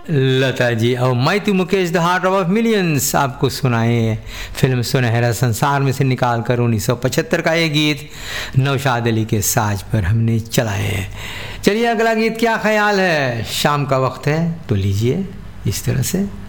लता जी और मैं तू Mukesh the heart of millions आपको सुनाए हैं फिल्म सुनहरा संसार में से निकाल कर 1975 का ये गीत नौशाद अली के साज पर हमने चलाए हैं। चलिए अगला गीत क्या ख्याल है, शाम का वक्त है तो लीजिए इस तरह से।